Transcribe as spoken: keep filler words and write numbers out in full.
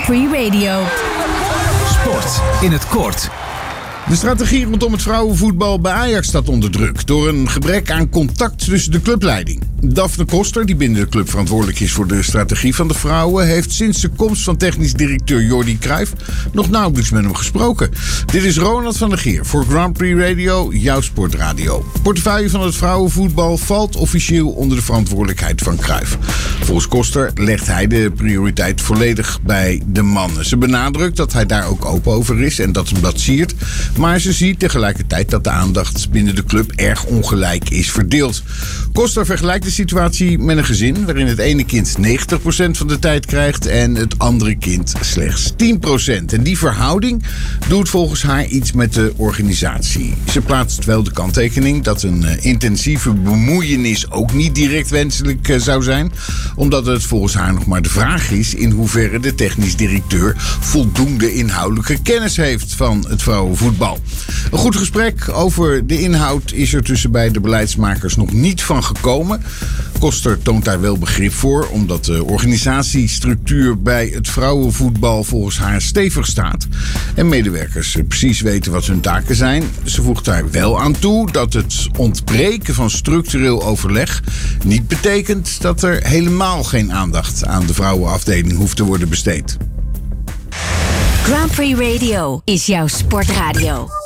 Prix Radio. Sport in het kort. De strategie rondom het vrouwenvoetbal bij Ajax staat onder druk door een gebrek aan contact tussen de clubleiding. Daphne Koster, die binnen de club verantwoordelijk is voor de strategie van de vrouwen, heeft sinds de komst van technisch directeur Jordi Cruijff nog nauwelijks met hem gesproken. Dit is Ronald van der Geer voor Grand Prix Radio, jouw sportradio. Portefeuille van het vrouwenvoetbal valt officieel onder de verantwoordelijkheid van Cruijff. Volgens Koster legt hij de prioriteit volledig bij de mannen. Ze benadrukt dat hij daar ook open over is en dat hem dat siert. Maar ze ziet tegelijkertijd dat de aandacht binnen de club erg ongelijk is verdeeld. Koster vergelijkt de situatie met een gezin waarin het ene kind negentig procent van de tijd krijgt en het andere kind slechts tien procent. En die verhouding doet volgens haar iets met de organisatie. Ze plaatst wel de kanttekening dat een uh, intensieve bemoeienis ook niet direct wenselijk uh, zou zijn, omdat het volgens haar nog maar de vraag is in hoeverre de technisch directeur voldoende inhoudelijke kennis heeft van het vrouwenvoetbal. Een goed gesprek over de inhoud is er tussen beide beleidsmakers nog niet van gekomen. Koster toont daar wel begrip voor, omdat de organisatiestructuur bij het vrouwenvoetbal volgens haar stevig staat en medewerkers precies weten wat hun taken zijn. Ze voegt daar wel aan toe dat het ontbreken van structureel overleg niet betekent dat er helemaal geen aandacht aan de vrouwenafdeling hoeft te worden besteed. Grand Prix Radio is jouw sportradio.